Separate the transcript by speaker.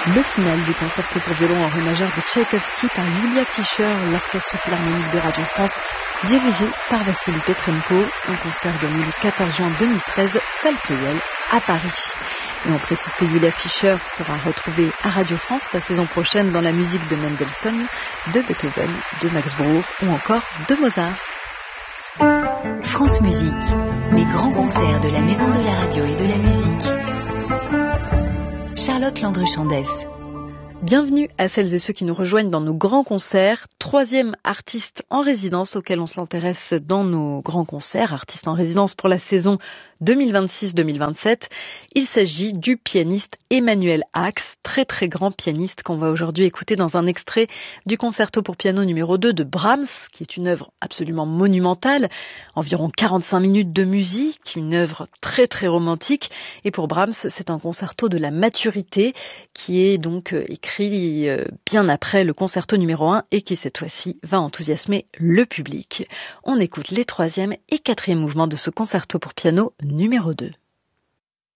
Speaker 1: Le final du concerto pour violon en ré majeur de Tchaïkovski par Yulia Fischer, l'Orchestre Philharmonique de Radio France, dirigé par Vassili Petrenko, un concert donné le 14 juin 2013, salle Pleyel, à Paris. Et on précise que Yulia Fischer sera retrouvée à Radio France la saison prochaine dans la musique de Mendelssohn, de Beethoven, de Max Bruch ou encore de Mozart.
Speaker 2: France Musique, les grands concerts de la Maison de la Radio et de la Musique. Charlotte Landru-Chandès.
Speaker 1: Bienvenue à celles et ceux qui nous rejoignent dans nos grands concerts. Troisième artiste en résidence auquel on s'intéresse dans nos grands concerts, artiste en résidence pour la saison 2026-2027. Il s'agit du pianiste Emmanuel Ax, très très grand pianiste qu'on va aujourd'hui écouter dans un extrait du concerto pour piano numéro 2 de Brahms, qui est une œuvre absolument monumentale, environ 45 minutes de musique, une œuvre très très romantique. Et pour Brahms, c'est un concerto de la maturité qui est donc écrit bien après le concerto numéro 1 et qui cette fois-ci va enthousiasmer le public. On écoute les troisième et quatrième mouvements de ce concerto pour piano numéro 2.